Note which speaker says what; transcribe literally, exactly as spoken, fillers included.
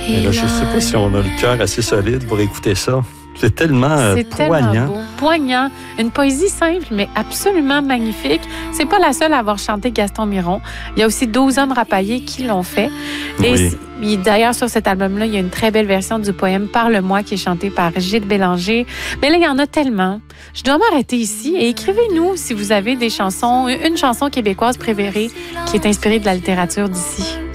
Speaker 1: Mais là, je ne sais pas si on a le cœur assez solide pour écouter ça. C'est tellement euh,
Speaker 2: C'est tellement
Speaker 1: poignant.
Speaker 2: beau. Poignant. Une poésie simple, mais absolument magnifique. C'est pas la seule à avoir chanté Gaston Miron. Il y a aussi douze hommes rapaillés qui l'ont fait. Et
Speaker 1: Oui.
Speaker 2: c'est- d'ailleurs, sur cet album-là, il y a une très belle version du poème Parle-moi qui est chantée par Gilles Bélanger. Mais là, il y en a tellement. Je dois m'arrêter ici et écrivez-nous si vous avez des chansons, une chanson québécoise préférée qui est inspirée de la littérature d'ici.